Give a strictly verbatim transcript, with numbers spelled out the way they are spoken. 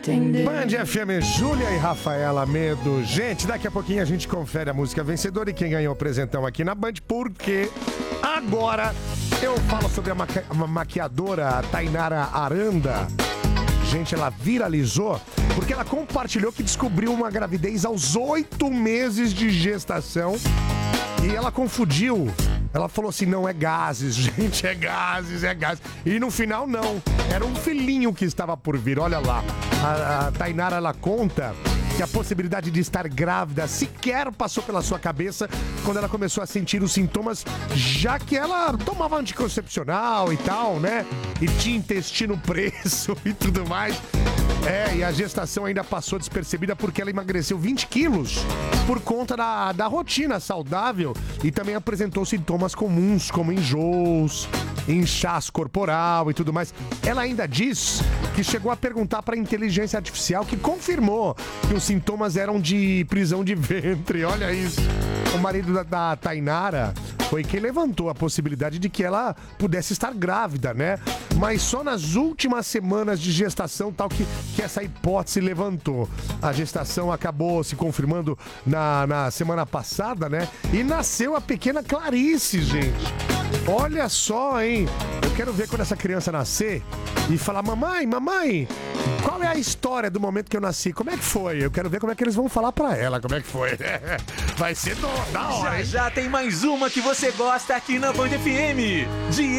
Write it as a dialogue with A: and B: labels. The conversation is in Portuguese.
A: entender.
B: Band F M, Júlia e Rafaela Medo. Gente, daqui a pouquinho a gente confere a música vencedora e quem ganhou o presentão aqui na Band, porque agora eu falo sobre a, maqui- a maquiadora Tainara Aranda. Gente, ela viralizou porque ela compartilhou que descobriu uma gravidez aos oito meses de gestação e ela confundiu. Ela falou assim, não, é gases, gente, é gases, é gases. E no final, não. Era um filhinho que estava por vir, olha lá. A, a Tainara, ela conta que a possibilidade de estar grávida sequer passou pela sua cabeça quando ela começou a sentir os sintomas, já que ela tomava anticoncepcional e tal, né? E tinha intestino preso e tudo mais. É, e a gestação ainda passou despercebida porque ela emagreceu vinte quilos por conta da, da rotina saudável e também apresentou sintomas comuns, como enjoos, inchaço corporal e tudo mais. Ela ainda diz que chegou a perguntar para a inteligência artificial, que confirmou que os sintomas eram de prisão de ventre. Olha isso. O marido da, da Tainara foi quem levantou a possibilidade de que ela pudesse estar grávida, né? Mas só nas últimas semanas de gestação tal que, que essa hipótese levantou. A gestação acabou se confirmando na, na semana passada, né? E nasceu a pequena Clarice, gente. Olha só, hein? Eu quero ver quando essa criança nascer e falar, mamãe, mamãe, qual é a história do momento que eu nasci? Como é que foi? Eu quero ver como é que eles vão falar pra ela, como é que foi. Vai ser do, da hora,
C: Já
B: hein?
C: já tem mais uma que você gosta aqui na Band F M. De